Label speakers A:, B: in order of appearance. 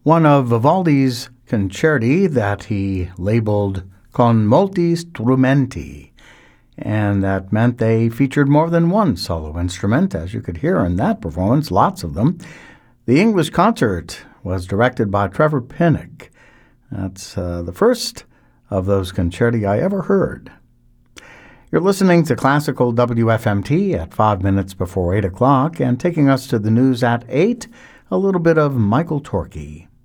A: one of Vivaldi's concerti that he labeled con molti strumenti, and that meant they featured more than one solo instrument, as you could hear in that performance, lots of them. The English concert was directed by Trevor Pinnock. That's the first of those concerti I ever heard. You're listening to Classical WFMT at 5 minutes before 8 o'clock, and taking us to the news at 8, a little bit of Michael Torkey.